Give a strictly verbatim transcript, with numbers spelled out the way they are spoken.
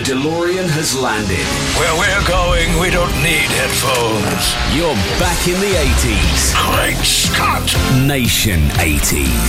DeLorean has landed. Where we're going, we don't need headphones. You're back in the eighties. Great Scott! Nation eighties.